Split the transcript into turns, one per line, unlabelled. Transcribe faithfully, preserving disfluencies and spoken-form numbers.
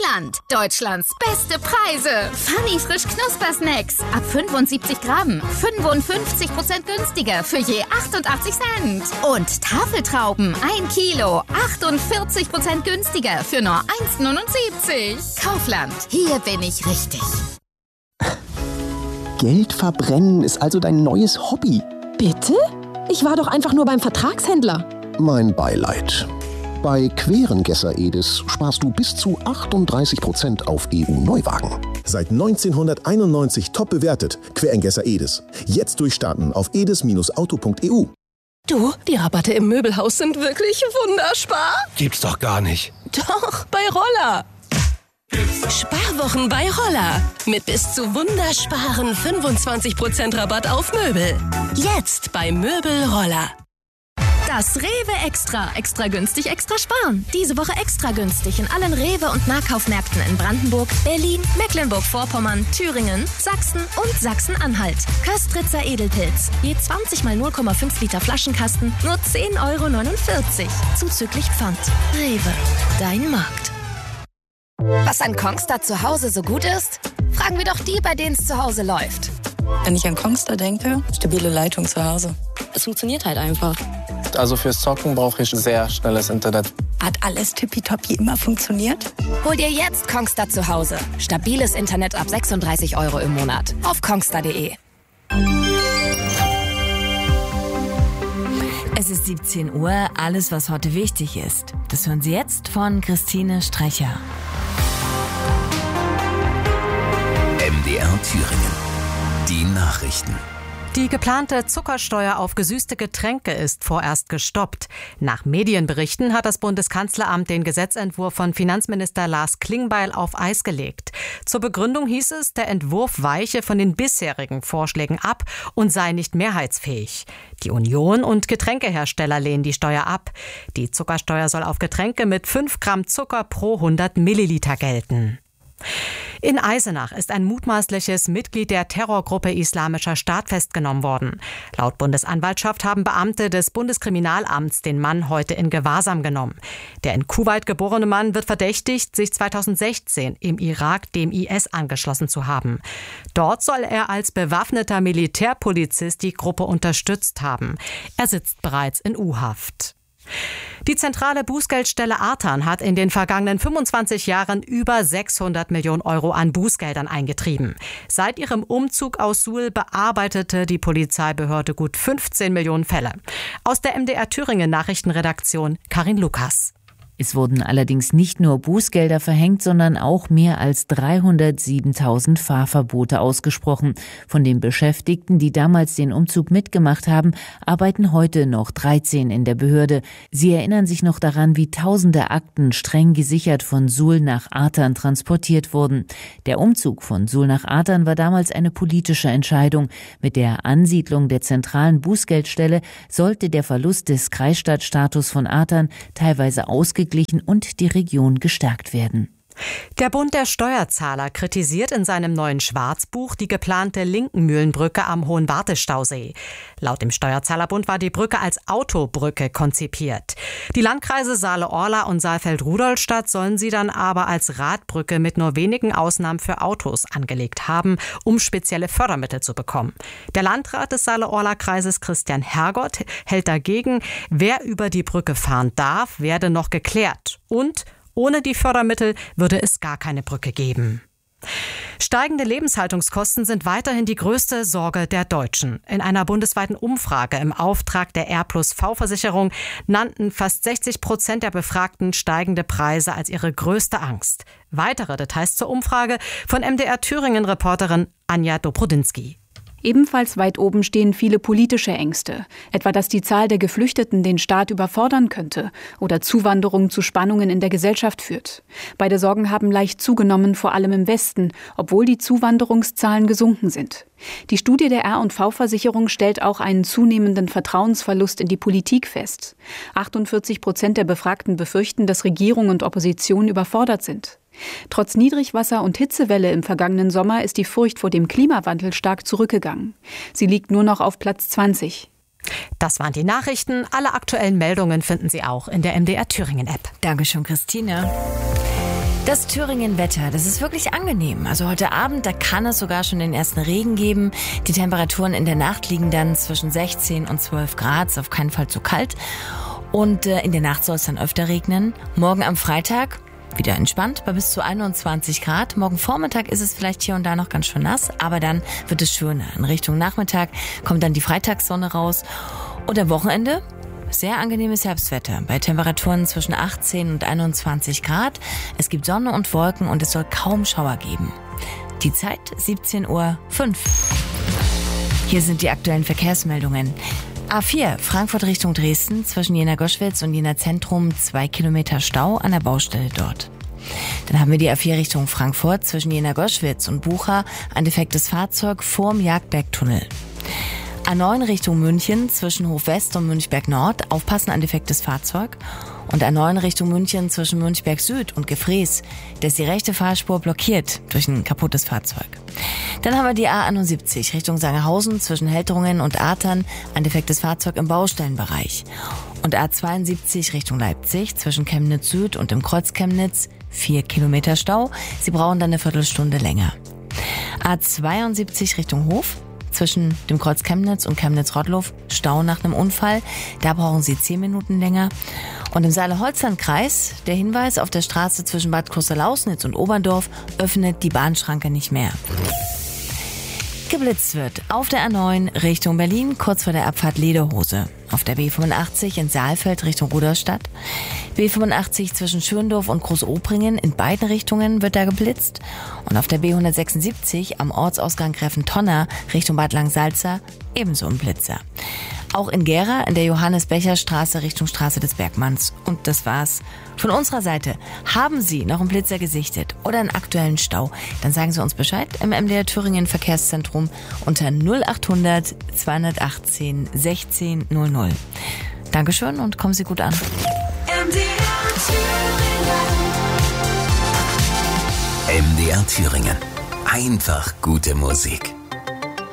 Kaufland. Deutschlands beste Preise. Funny frisch Knuspersnacks. Ab fünfundsiebzig Gramm. fünfundfünfzig Prozent günstiger für je achtundachtzig Cent. Und Tafeltrauben. ein Kilo. achtundvierzig Prozent günstiger für nur eins neunundsiebzig. Kaufland. Hier bin ich richtig.
Geld verbrennen ist also dein neues Hobby.
Bitte? Ich war doch einfach nur beim Vertragshändler.
Mein Beileid. Bei Querengesser Edis sparst du bis zu achtunddreißig Prozent auf E U-Neuwagen.
Seit neunzehnhunderteinundneunzig top bewertet. Querengesser Edis. Jetzt durchstarten auf edis Bindestrich auto Punkt e u.
Du, die Rabatte im Möbelhaus sind wirklich wunderspar.
Gibt's doch gar nicht.
Doch, bei Roller. Sparwochen bei Roller. Mit bis zu wundersparen fünfundzwanzig Prozent Rabatt auf Möbel. Jetzt bei Möbel Roller.
Das Rewe Extra. Extra günstig, extra sparen. Diese Woche extra günstig in allen Rewe- und Nahkaufmärkten in Brandenburg, Berlin, Mecklenburg-Vorpommern, Thüringen, Sachsen und Sachsen-Anhalt. Köstritzer Edelpilz. Je zwanzig mal null Komma fünf Liter Flaschenkasten, nur zehn Euro neunundvierzig. Zuzüglich Pfand. Rewe. Dein Markt.
Was an Kongstar zu Hause so gut ist? Fragen wir doch die, bei denen es zu Hause läuft.
Wenn ich an Kongstar denke, stabile Leitung zu Hause. Es funktioniert halt einfach.
Also fürs Zocken brauche ich sehr schnelles Internet.
Hat alles tippitoppi immer funktioniert?
Hol dir jetzt Kongstar zu Hause. Stabiles Internet ab sechsunddreißig Euro im Monat. Auf kongstar punkt de.
Es ist siebzehn Uhr, alles, was heute wichtig ist. Das hören Sie jetzt von Christine Strecher.
M D R Thüringen. Die Nachrichten.
Die geplante Zuckersteuer auf gesüßte Getränke ist vorerst gestoppt. Nach Medienberichten hat das Bundeskanzleramt den Gesetzentwurf von Finanzminister Lars Klingbeil auf Eis gelegt. Zur Begründung hieß es, der Entwurf weiche von den bisherigen Vorschlägen ab und sei nicht mehrheitsfähig. Die Union und Getränkehersteller lehnen die Steuer ab. Die Zuckersteuer soll auf Getränke mit fünf Gramm Zucker pro hundert Milliliter gelten. In Eisenach ist ein mutmaßliches Mitglied der Terrorgruppe Islamischer Staat festgenommen worden. Laut Bundesanwaltschaft haben Beamte des Bundeskriminalamts den Mann heute in Gewahrsam genommen. Der in Kuwait geborene Mann wird verdächtigt, sich zweitausendsechzehn im Irak dem I S angeschlossen zu haben. Dort soll er als bewaffneter Militärpolizist die Gruppe unterstützt haben. Er sitzt bereits in U-Haft. Die zentrale Bußgeldstelle Artan hat in den vergangenen fünfundzwanzig Jahren über sechshundert Millionen Euro an Bußgeldern eingetrieben. Seit ihrem Umzug aus Suhl bearbeitete die Polizeibehörde gut fünfzehn Millionen Fälle. Aus der M D R Thüringen Nachrichtenredaktion Karin Lukas.
Es wurden allerdings nicht nur Bußgelder verhängt, sondern auch mehr als dreihundertsiebentausend Fahrverbote ausgesprochen. Von den Beschäftigten, die damals den Umzug mitgemacht haben, arbeiten heute noch dreizehn in der Behörde. Sie erinnern sich noch daran, wie tausende Akten streng gesichert von Suhl nach Artan transportiert wurden. Der Umzug von Suhl nach Artan war damals eine politische Entscheidung. Mit der Ansiedlung der zentralen Bußgeldstelle sollte der Verlust des Kreisstadtstatus von Artan teilweise ausgeglichen und die Region gestärkt werden.
Der Bund der Steuerzahler kritisiert in seinem neuen Schwarzbuch die geplante Linkenmühlenbrücke am Hohenwarte-Stausee. Laut dem Steuerzahlerbund war die Brücke als Autobrücke konzipiert. Die Landkreise Saale-Orla und Saalfeld-Rudolstadt sollen sie dann aber als Radbrücke mit nur wenigen Ausnahmen für Autos angelegt haben, um spezielle Fördermittel zu bekommen. Der Landrat des Saale-Orla-Kreises Christian Hergott hält dagegen, wer über die Brücke fahren darf, werde noch geklärt. Und ohne die Fördermittel würde es gar keine Brücke geben. Steigende Lebenshaltungskosten sind weiterhin die größte Sorge der Deutschen. In einer bundesweiten Umfrage im Auftrag der R plus V-Versicherung nannten fast sechzig Prozent der Befragten steigende Preise als ihre größte Angst. Weitere Details zur Umfrage von M D R Thüringen-Reporterin Anja Dobrodinsky.
Ebenfalls weit oben stehen viele politische Ängste, etwa dass die Zahl der Geflüchteten den Staat überfordern könnte oder Zuwanderung zu Spannungen in der Gesellschaft führt. Beide Sorgen haben leicht zugenommen, vor allem im Westen, obwohl die Zuwanderungszahlen gesunken sind. Die Studie der R und V-Versicherung stellt auch einen zunehmenden Vertrauensverlust in die Politik fest. achtundvierzig Prozent der Befragten befürchten, dass Regierung und Opposition überfordert sind. Trotz Niedrigwasser und Hitzewelle im vergangenen Sommer ist die Furcht vor dem Klimawandel stark zurückgegangen. Sie liegt nur noch auf Platz zwanzig.
Das waren die Nachrichten. Alle aktuellen Meldungen finden Sie auch in der M D R Thüringen App.
Dankeschön, Christine. Das Thüringen-Wetter, das ist wirklich angenehm. Also heute Abend, da kann es sogar schon den ersten Regen geben. Die Temperaturen in der Nacht liegen dann zwischen sechzehn und zwölf Grad, ist auf keinen Fall zu kalt. Und äh, in der Nacht soll es dann öfter regnen. Morgen am Freitag wieder entspannt bei bis zu einundzwanzig Grad. Morgen Vormittag ist es vielleicht hier und da noch ganz schön nass, aber dann wird es schöner. In Richtung Nachmittag kommt dann die Freitagssonne raus. Und am Wochenende sehr angenehmes Herbstwetter bei Temperaturen zwischen achtzehn und einundzwanzig Grad. Es gibt Sonne und Wolken und es soll kaum Schauer geben. Die Zeit siebzehn Uhr fünf. Hier sind die aktuellen Verkehrsmeldungen. A vier, Frankfurt Richtung Dresden, zwischen Jena-Goschwitz und Jena-Zentrum, zwei Kilometer Stau an der Baustelle dort. Dann haben wir die A vier Richtung Frankfurt, zwischen Jena-Goschwitz und Bucha, ein defektes Fahrzeug vorm Jagdbergtunnel. A neun Richtung München, zwischen Hof-West und Münchberg-Nord, aufpassen, ein defektes Fahrzeug. Und A neun Richtung München, zwischen Münchberg-Süd und Gefrees, da ist die rechte Fahrspur blockiert durch ein kaputtes Fahrzeug. Dann haben wir die A einundsiebzig Richtung Sangerhausen, zwischen Helteringen und Artern, ein defektes Fahrzeug im Baustellenbereich. Und A zweiundsiebzig Richtung Leipzig, zwischen Chemnitz Süd und im Kreuz Chemnitz, vier Kilometer Stau, Sie brauchen dann eine Viertelstunde länger. A zweiundsiebzig Richtung Hof, zwischen dem Kreuz Chemnitz und Chemnitz-Rottlow, Stau nach einem Unfall. Da brauchen Sie zehn Minuten länger. Und im Saale-Holzland-Kreis, der Hinweis auf der Straße zwischen Bad Krusser-Lausnitz und Oberndorf, öffnet die Bahnschranke nicht mehr. Geblitzt wird auf der A neun Richtung Berlin, kurz vor der Abfahrt Lederhose. Auf der B fünfundachtzig in Saalfeld Richtung Rudolstadt. B fünfundachtzig zwischen Schürndorf und Groß-Opringen, in beiden Richtungen wird da geblitzt. Und auf der B hundertsechsundsiebzig am Ortsausgang Greventonner Richtung Bad Langsalza ebenso ein Blitzer. Auch in Gera in der Johannes-Becher-Straße Richtung Straße des Bergmanns. Und das war's. Von unserer Seite. Haben Sie noch einen Blitzer gesichtet oder einen aktuellen Stau? Dann sagen Sie uns Bescheid im M D R Thüringen Verkehrszentrum unter null achthundert zweihundertachtzehn sechzehn null null. Dankeschön und kommen Sie gut an.
M D R Thüringen. M D R Thüringen. Einfach gute Musik.